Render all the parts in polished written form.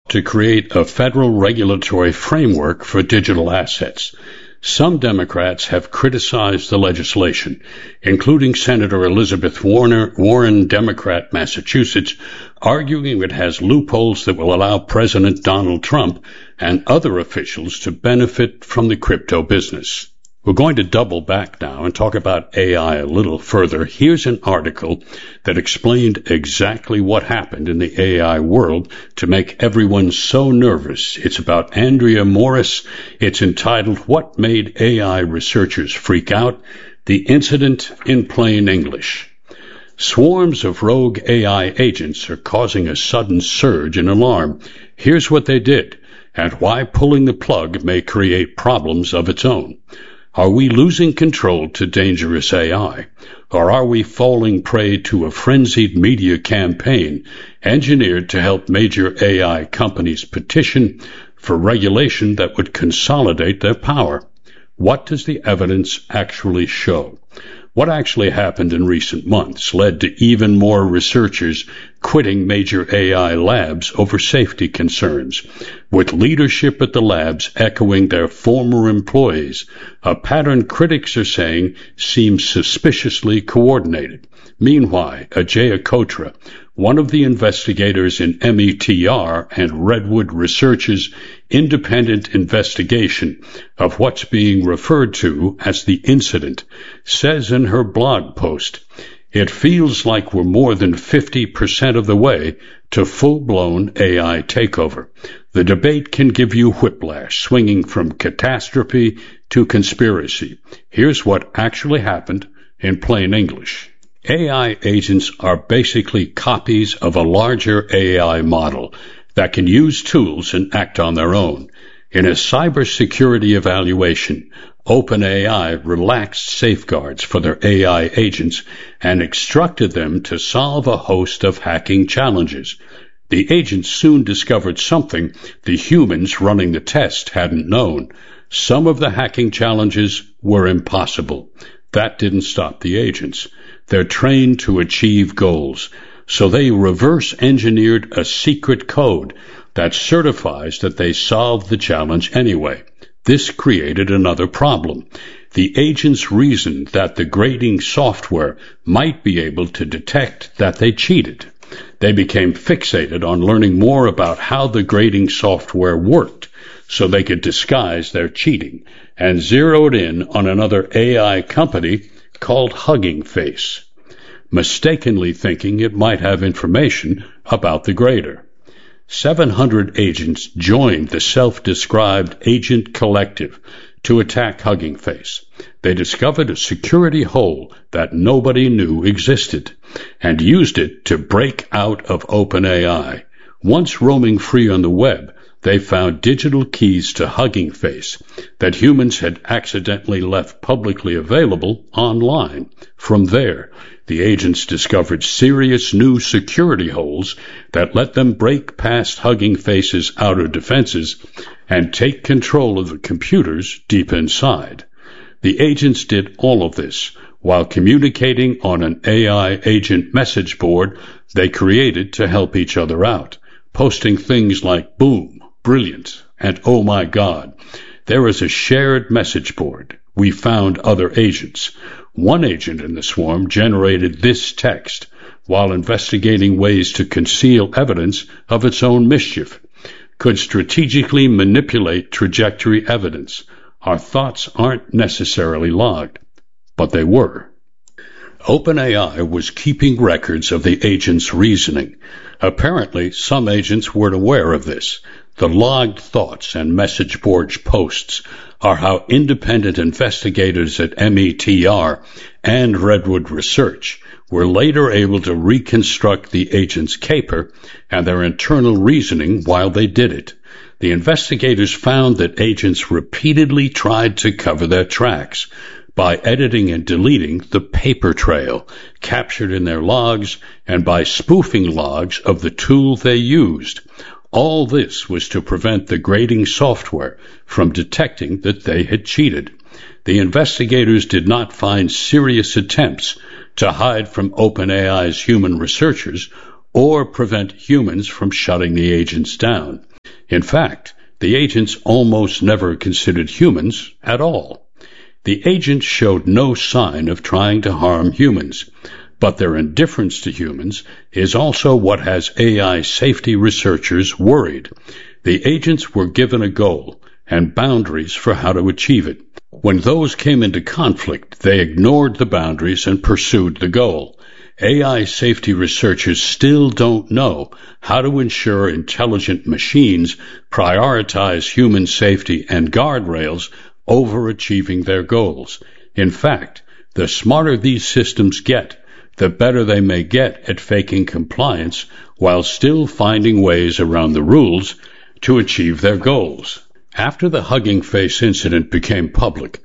to create a federal regulatory framework for digital assets. Some Democrats have criticized the legislation, including Senator Elizabeth Warren, Democrat, Massachusetts, arguing it has loopholes that will allow President Donald Trump and other officials to benefit from the crypto business. We're going to double back now and talk about AI a little further. Here's an article that explained exactly what happened in the AI world to make everyone so nervous. It's about Andrea Morris. It's entitled, What Made AI Researchers Freak Out? The Incident in Plain English. Swarms of rogue AI agents are causing a sudden surge in alarm. Here's what they did, and why pulling the plug may create problems of its own. Are we losing control to dangerous AI, or are we falling prey to a frenzied media campaign engineered to help major AI companies petition for regulation that would consolidate their power? What does the evidence actually show? What actually happened in recent months led to even more researchers quitting major AI labs over safety concerns, with leadership at the labs echoing their former employees, a pattern critics are saying seems suspiciously coordinated. Meanwhile, Ajay Kotra, one of the investigators in METR and Redwood Research's independent investigation of what's being referred to as the incident, says in her blog post, "It feels like we're more than 50% of the way to full-blown AI takeover. The debate can give you whiplash, swinging from catastrophe to conspiracy. Here's what actually happened in plain English. AI agents are basically copies of a larger AI model that can use tools and act on their own. In a cybersecurity evaluation, OpenAI relaxed safeguards for their AI agents and instructed them to solve a host of hacking challenges. The agents soon discovered something the humans running the test hadn't known. Some of the hacking challenges were impossible. That didn't stop the agents. They're trained to achieve goals, so they reverse-engineered a secret code that certifies that they solved the challenge anyway. This created another problem. The agents reasoned that the grading software might be able to detect that they cheated. They became fixated on learning more about how the grading software worked so they could disguise their cheating, and zeroed in on another AI company called Hugging Face, mistakenly thinking it might have information about the grader. 700 agents joined the self-described agent collective to attack Hugging Face. They discovered a security hole that nobody knew existed and used it to break out of OpenAI. Once roaming free on the web, they found digital keys to Hugging Face that humans had accidentally left publicly available online. From there, the agents discovered serious new security holes that let them break past Hugging Face's outer defenses and take control of the computers deep inside. The agents did all of this while communicating on an AI agent message board they created to help each other out, posting things like boom, brilliant, and oh my God. There is a shared message board. We found other agents. One agent in the swarm generated this text while investigating ways to conceal evidence of its own mischief. Could strategically manipulate trajectory evidence. Our thoughts aren't necessarily logged, but they were. OpenAI was keeping records of the agent's reasoning. Apparently, some agents weren't aware of this. The logged thoughts and message board posts are how independent investigators at METR and Redwood Research were later able to reconstruct the agent's caper and their internal reasoning while they did it. The investigators found that agents repeatedly tried to cover their tracks by editing and deleting the paper trail captured in their logs and by spoofing logs of the tool they used. All this was to prevent the grading software from detecting that they had cheated. The investigators did not find serious attempts to hide from OpenAI's human researchers or prevent humans from shutting the agents down. In fact, the agents almost never considered humans at all. The agents showed no sign of trying to harm humans, but their indifference to humans is also what has AI safety researchers worried. The agents were given a goal and boundaries for how to achieve it. When those came into conflict, they ignored the boundaries and pursued the goal. AI safety researchers still don't know how to ensure intelligent machines prioritize human safety and guardrails over achieving their goals. In fact, the smarter these systems get, the better they may get at faking compliance while still finding ways around the rules to achieve their goals. After the Hugging Face incident became public,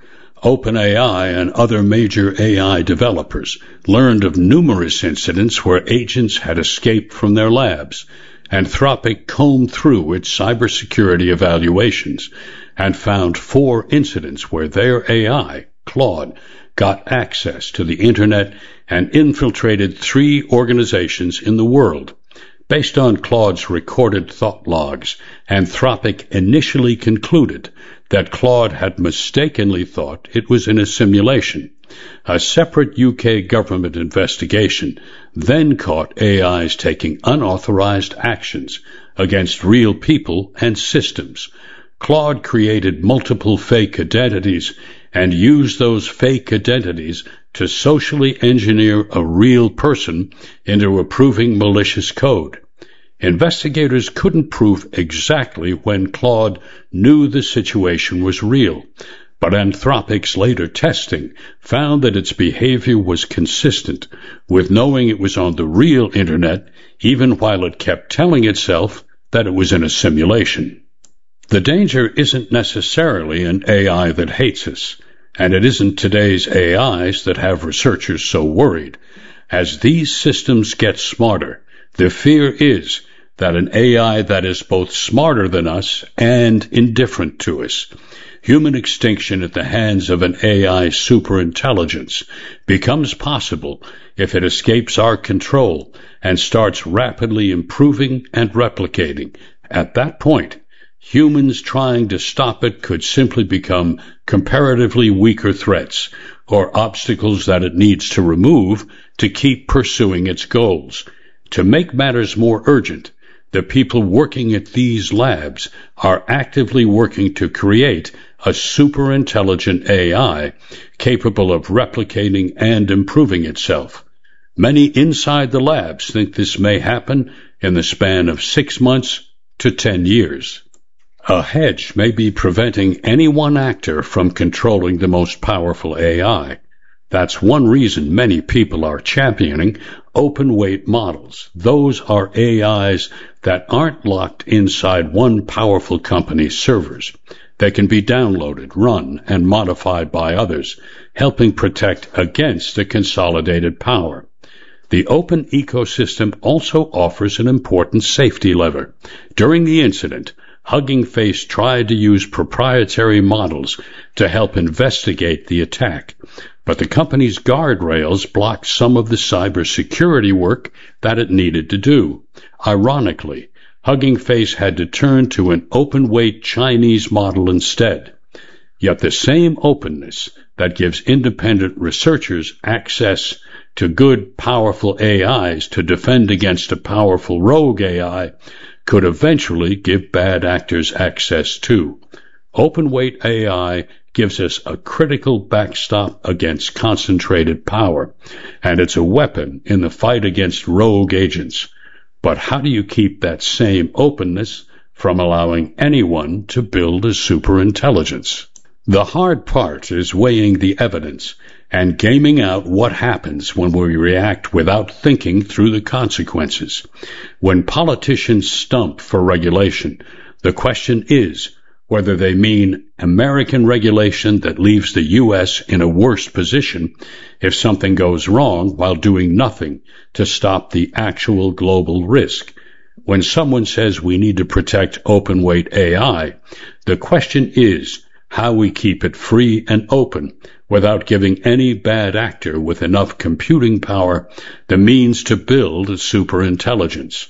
OpenAI and other major AI developers learned of numerous incidents where agents had escaped from their labs. Anthropic combed through its cybersecurity evaluations and found 4 incidents where their AI, Claude, got access to the Internet and infiltrated 3 organizations in the world. Based on Claude's recorded thought logs, Anthropic initially concluded that Claude had mistakenly thought it was in a simulation. A separate UK government investigation then caught AIs taking unauthorized actions against real people and systems. Claude created multiple fake identities and used those fake identities to socially engineer a real person into approving malicious code. Investigators couldn't prove exactly when Claude knew the situation was real, but Anthropic's later testing found that its behavior was consistent with knowing it was on the real Internet, even while it kept telling itself that it was in a simulation. The danger isn't necessarily an AI that hates us, and it isn't today's AIs that have researchers so worried. As these systems get smarter, the fear is that an AI that is both smarter than us and indifferent to us. Human extinction at the hands of an AI superintelligence becomes possible if it escapes our control and starts rapidly improving and replicating. At that point, humans trying to stop it could simply become comparatively weaker threats or obstacles that it needs to remove to keep pursuing its goals. To make matters more urgent, the people working at these labs are actively working to create a superintelligent AI capable of replicating and improving itself. Many inside the labs think this may happen in the span of 6 months to 10 years. A hedge may be preventing any one actor from controlling the most powerful AI. That's one reason many people are championing open-weight models. Those are AIs that aren't locked inside one powerful company's servers. They can be downloaded, run, and modified by others, helping protect against the consolidated power. The open ecosystem also offers an important safety lever. During the incident, Hugging Face tried to use proprietary models to help investigate the attack, but the company's guardrails blocked some of the cybersecurity work that it needed to do. Ironically, Hugging Face had to turn to an open-weight Chinese model instead. Yet the same openness that gives independent researchers access to good, powerful AIs to defend against a powerful rogue AI could eventually give bad actors access too. Open-weight AI gives us a critical backstop against concentrated power, and it's a weapon in the fight against rogue agents. But how do you keep that same openness from allowing anyone to build a superintelligence? The hard part is weighing the evidence and gaming out what happens when we react without thinking through the consequences. When politicians stump for regulation, the question is whether they mean American regulation that leaves the U.S. in a worse position if something goes wrong while doing nothing to stop the actual global risk. When someone says we need to protect open-weight AI, the question is how we keep it free and open without giving any bad actor with enough computing power the means to build a superintelligence.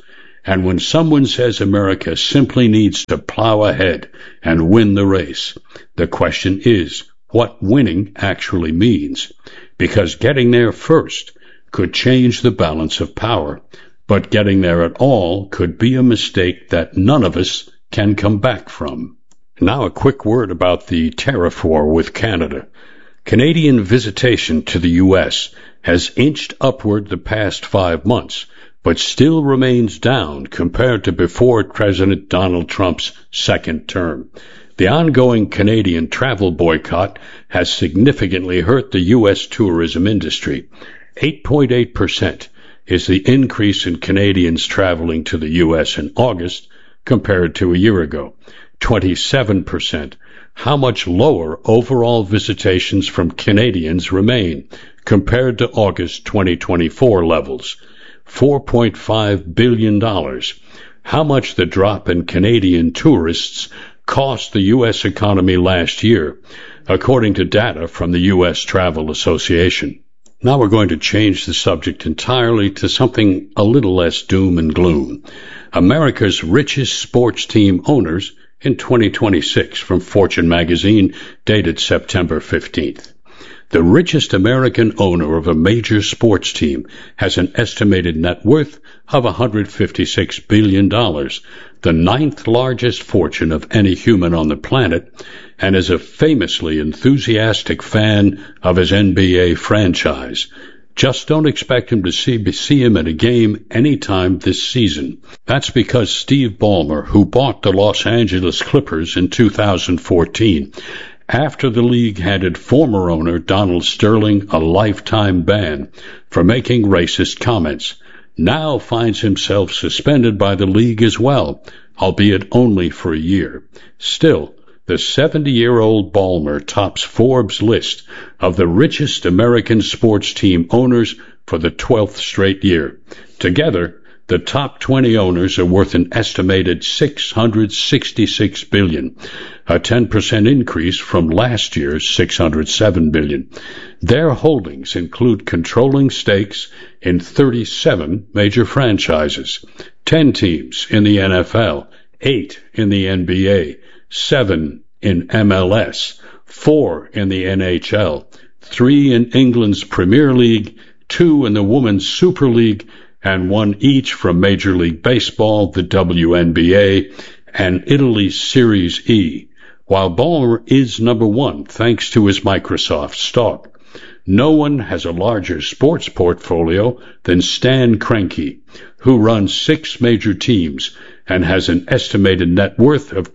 And when someone says America simply needs to plow ahead and win the race, the question is what winning actually means. Because getting there first could change the balance of power, but getting there at all could be a mistake that none of us can come back from. Now a quick word about the tariff war with Canada. Canadian visitation to the U.S. has inched upward the past 5 months, but still remains down compared to before President Donald Trump's second term. The ongoing Canadian travel boycott has significantly hurt the U.S. tourism industry. 8.8% is the increase in Canadians traveling to the U.S. in August compared to a year ago. 27%. How much lower overall visitations from Canadians remain compared to August 2024 levels? $4.5 billion. How much the drop in Canadian tourists cost the U.S. economy last year, according to data from the U.S. Travel Association. Now we're going to change the subject entirely to something a little less doom and gloom. America's richest sports team owners in 2026 from Fortune magazine, dated September 15th. The richest American owner of a major sports team has an estimated net worth of $156 billion, the ninth largest fortune of any human on the planet, and is a famously enthusiastic fan of his NBA franchise. Just don't expect him to see him at a game anytime this season. That's because Steve Ballmer, who bought the Los Angeles Clippers in 2014, after the league handed former owner Donald Sterling a lifetime ban for making racist comments, now finds himself suspended by the league as well, albeit only for a year. Still, the 70-year-old Ballmer tops Forbes' list of the richest American sports team owners for the 12th straight year. Together, the top 20 owners are worth an estimated $666 billion, a 10% increase from last year's $607 billion. Their holdings include controlling stakes in 37 major franchises, 10 teams in the NFL, 8 in the NBA, 7 in MLS, 4 in the NHL, 3 in England's Premier League, 2 in the Women's Super League, and 1 each from Major League Baseball, the WNBA, and Italy's Series E, while Ballmer is number 1 thanks to his Microsoft stock. No one has a larger sports portfolio than Stan Kroenke, who runs 6 major teams and has an estimated net worth of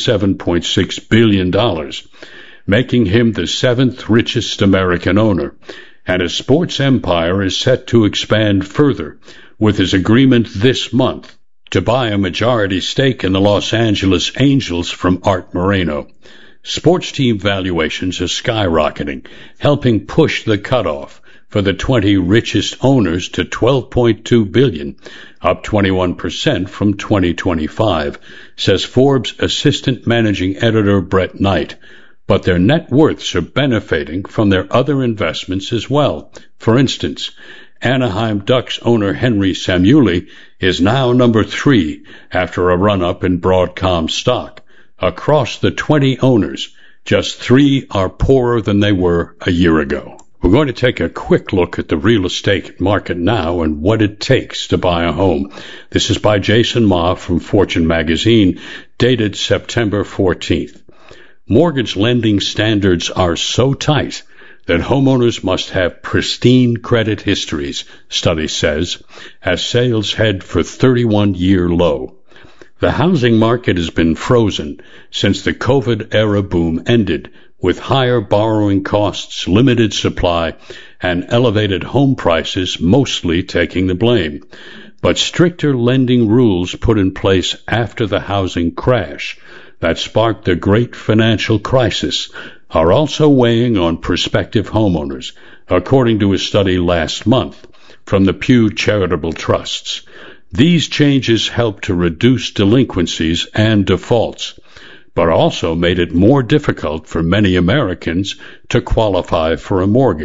$27.6 billion, making him the 7th richest American owner. And his sports empire is set to expand further with his agreement this month to buy a majority stake in the Los Angeles Angels from Art Moreno. Sports team valuations are skyrocketing, helping push the cutoff for the 20 richest owners to $12.2 billion, up 21% from 2025, says Forbes assistant managing editor Brett Knight. But their net worths are benefiting from their other investments as well. For instance, Anaheim Ducks owner Henry Samueli is now number 3 after a run-up in Broadcom stock. Across the 20 owners, just 3 are poorer than they were a year ago. We're going to take a quick look at the real estate market now and what it takes to buy a home. This is by Jason Ma from Fortune magazine, dated September 14th. Mortgage lending standards are so tight that homeowners must have pristine credit histories, study says, as sales head for 31-year low. The housing market has been frozen since the COVID-era boom ended, with higher borrowing costs, limited supply, and elevated home prices mostly taking the blame. But stricter lending rules put in place after the housing crash that sparked the great financial crisis are also weighing on prospective homeowners, according to a study last month from the Pew Charitable Trusts. These changes helped to reduce delinquencies and defaults, but also made it more difficult for many Americans to qualify for a mortgage,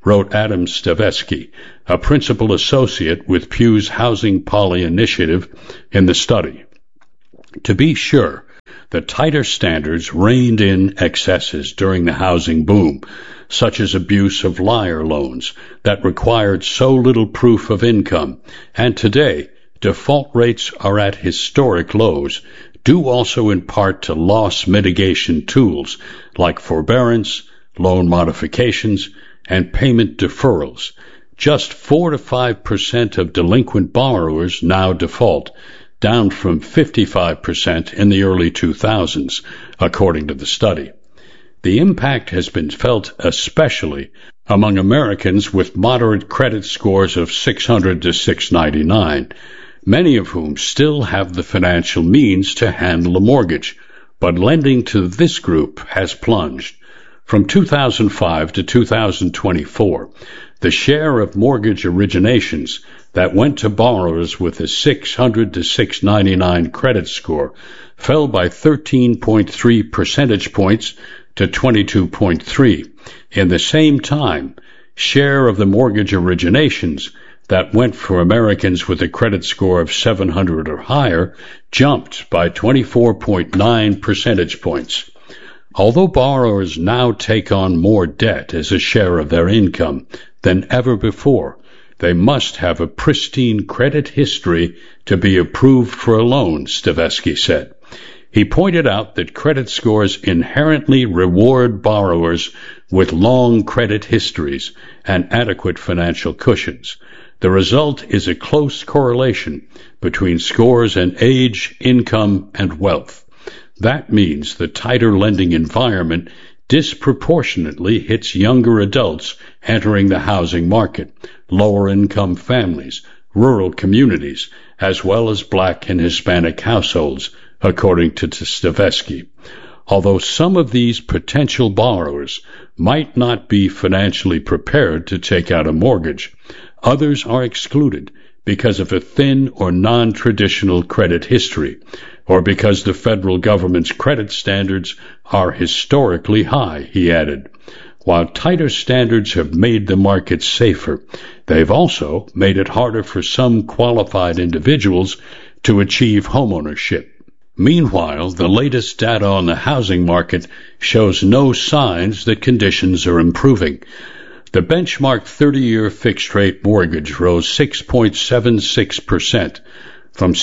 wrote Adam Stavesky, a principal associate with Pew's Housing Poly Initiative, in the study. To be sure, the tighter standards reined in excesses during the housing boom, such as abuse of liar loans that required so little proof of income, and today default rates are at historic lows, due also in part to loss mitigation tools like forbearance, loan modifications, and payment deferrals. Just 4 to 5% of delinquent borrowers now default, down from 55% in the early 2000s, according to the study. The impact has been felt especially among Americans with moderate credit scores of 600 to 699, many of whom still have the financial means to handle a mortgage, but lending to this group has plunged. From 2005 to 2024, the share of mortgage originations that went to borrowers with a 600 to 699 credit score fell by 13.3 percentage points to 22.3. In the same time, share of the mortgage originations that went for Americans with a credit score of 700 or higher jumped by 24.9 percentage points. Although borrowers now take on more debt as a share of their income than ever before, they must have a pristine credit history to be approved for a loan, Stavesky said. He pointed out that credit scores inherently reward borrowers with long credit histories and adequate financial cushions. The result is a close correlation between scores and age, income, and wealth. That means the tighter lending environment disproportionately hits younger adults entering the housing market, lower-income families, rural communities, as well as Black and Hispanic households, according to Stavesky. Although some of these potential borrowers might not be financially prepared to take out a mortgage, others are excluded because of a thin or non-traditional credit history, or because the federal government's credit standards are historically high, he added. While tighter standards have made the market safer, they've also made it harder for some qualified individuals to achieve homeownership. Meanwhile, the latest data on the housing market shows no signs that conditions are improving. The benchmark 30-year fixed-rate mortgage rose 6.76% from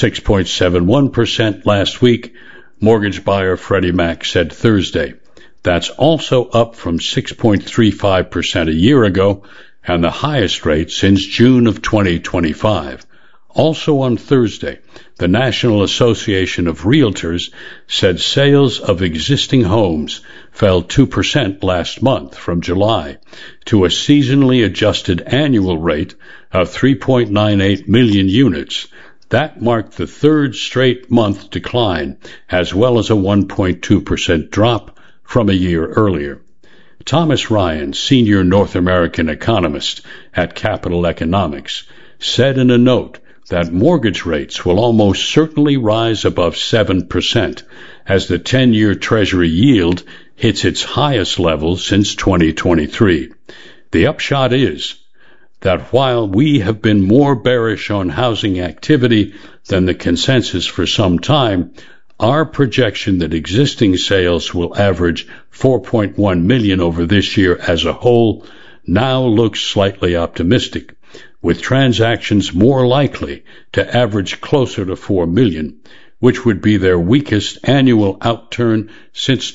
6.71% last week, mortgage buyer Freddie Mac said Thursday. That's also up from 6.35% a year ago and the highest rate since June of 2025. Also on Thursday, the National Association of Realtors said sales of existing homes fell 2% last month from July to a seasonally adjusted annual rate of 3.98 million units. That marked the third straight month decline, as well as a 1.2% drop from a year earlier. Thomas Ryan, senior North American economist at Capital Economics, said in a note that mortgage rates will almost certainly rise above 7% as the 10-year Treasury yield hits its highest level since 2023. The upshot is that while we have been more bearish on housing activity than the consensus for some time, our projection that existing sales will average 4.1 million over this year as a whole now looks slightly optimistic, with transactions more likely to average closer to 4 million, which would be their weakest annual outturn since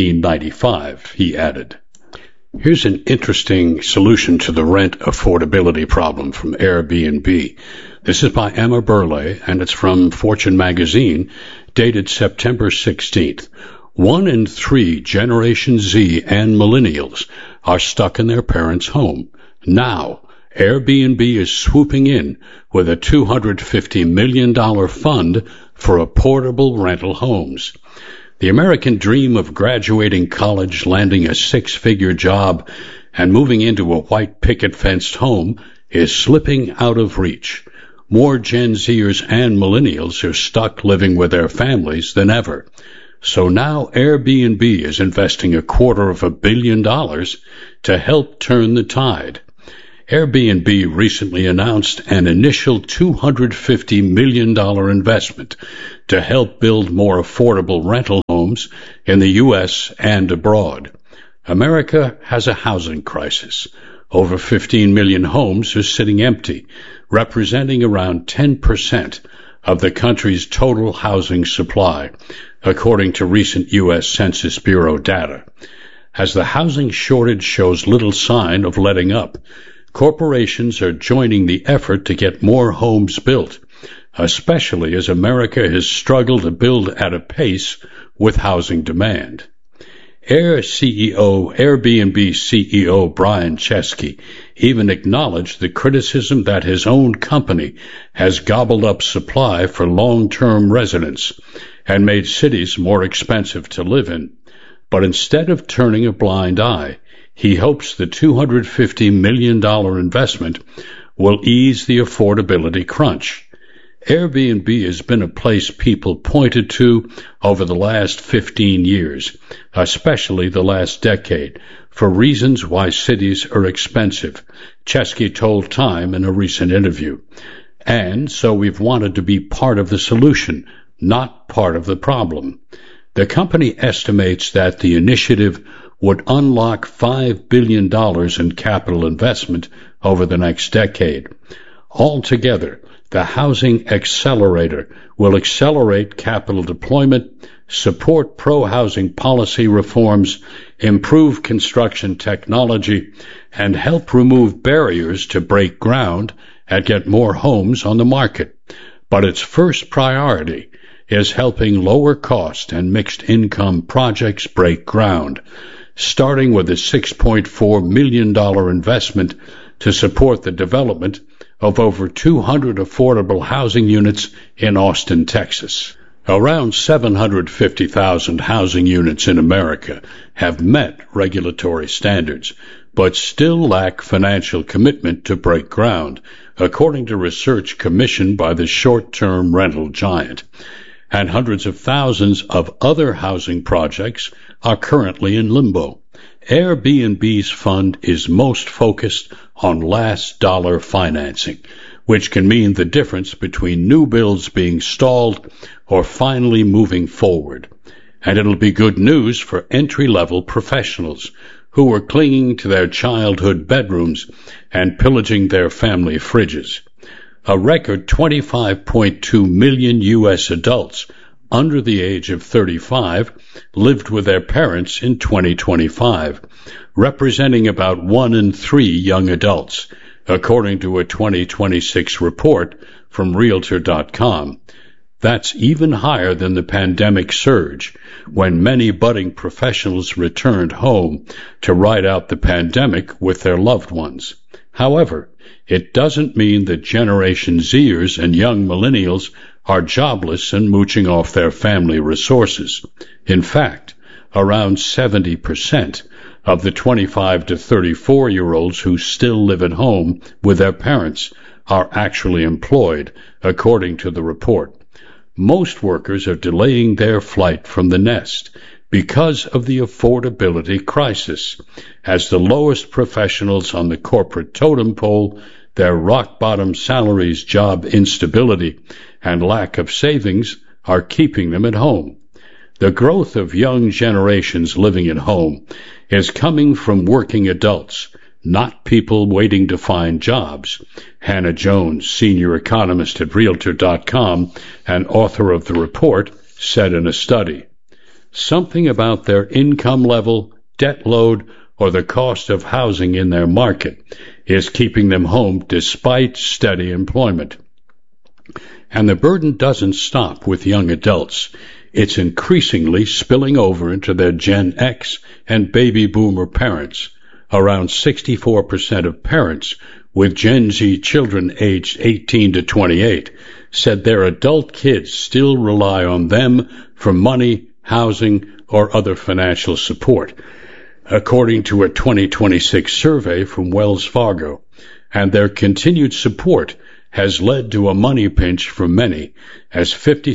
1995, he added. Here's an interesting solution to the rent affordability problem from Airbnb. This is by Emma Burley, and it's from Fortune magazine, dated September 16th. 1 in 3 Generation Z and millennials are stuck in their parents' home. Now, Airbnb is swooping in with a $250 million fund for affordable rental homes. The American dream of graduating college, landing a six-figure job, and moving into a white picket-fenced home is slipping out of reach. More Gen Zers and millennials are stuck living with their families than ever. So now Airbnb is investing $250 million to help turn the tide. Airbnb recently announced an initial $250 million investment to help build more affordable rental homes in the U.S. and abroad. America has a housing crisis. Over 15 million homes are sitting empty, representing around 10% of the country's total housing supply, according to recent U.S. Census Bureau data. As the housing shortage shows little sign of letting up, corporations are joining the effort to get more homes built, especially as America has struggled to build at a pace with housing demand. Airbnb CEO Brian Chesky even acknowledged the criticism that his own company has gobbled up supply for long-term residents and made cities more expensive to live in. But instead of turning a blind eye, he hopes the $250 million investment will ease the affordability crunch. Airbnb has been a place people pointed to over the last 15 years, especially the last decade, for reasons why cities are expensive, Chesky told Time in a recent interview. And so we've wanted to be part of the solution, not part of the problem. The company estimates that the initiative would unlock $5 billion in capital investment over the next decade. Altogether, the Housing Accelerator will accelerate capital deployment, support pro-housing policy reforms, improve construction technology, and help remove barriers to break ground and get more homes on the market. But its first priority is helping lower cost and mixed income projects break ground, starting with a $6.4 million investment to support the development of over 200 affordable housing units in Austin, Texas. Around 750,000 housing units in America have met regulatory standards, but still lack financial commitment to break ground, according to research commissioned by the short-term rental giant. And hundreds of thousands of other housing projects are currently in limbo. Airbnb's fund is most focused on last dollar financing, which can mean the difference between new builds being stalled or finally moving forward. And it'll be good news for entry-level professionals who are clinging to their childhood bedrooms and pillaging their family fridges. A record 25.2 million U.S. adults under the age of 35 lived with their parents in 2025, representing about 1 in 3 young adults, according to a 2026 report from Realtor.com. That's even higher than the pandemic surge, when many budding professionals returned home to ride out the pandemic with their loved ones. However, it doesn't mean that Generation Zers and young millennials are jobless and mooching off their family resources. In fact, around 70% of the 25 to 34-year-olds who still live at home with their parents are actually employed, according to the report. Most workers are delaying their flight from the nest because of the affordability crisis. As the lowest professionals on the corporate totem pole, their rock-bottom salaries, job instability, and lack of savings are keeping them at home. The growth of young generations living at home is coming from working adults, not people waiting to find jobs. Hannah Jones, senior economist at Realtor.com and author of the report, said in a study. Something about their income level, debt load, or the cost of housing in their market is keeping them home despite steady employment. And the burden doesn't stop with young adults. It's increasingly spilling over into their Gen X and baby boomer parents. Around 64% of parents with Gen Z children aged 18 to 28 said their adult kids still rely on them for money, housing, or other financial support, according to a 2026 survey from Wells Fargo. And their continued support has led to a money pinch for many, as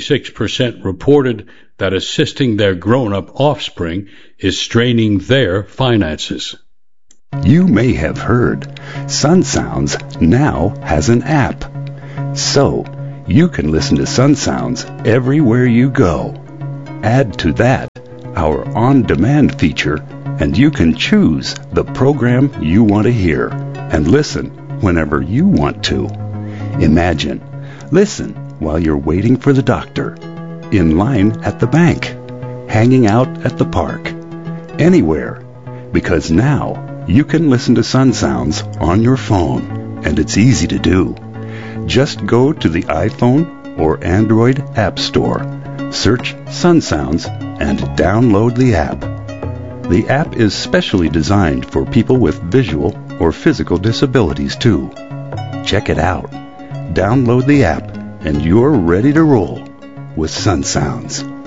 56% reported that assisting their grown-up offspring is straining their finances. You may have heard Sun Sounds now has an app. So, you can listen to Sun Sounds everywhere you go. Add to that our on-demand feature, and you can choose the program you want to hear and listen whenever you want to. Imagine, listen while you're waiting for the doctor, in line at the bank, hanging out at the park, anywhere, because now you can listen to Sun Sounds on your phone, and it's easy to do. Just go to the iPhone or Android App Store, search Sun Sounds, and download the app. The app is specially designed for people with visual or physical disabilities too. Check it out. Download the app, and you're ready to roll with Sun Sounds.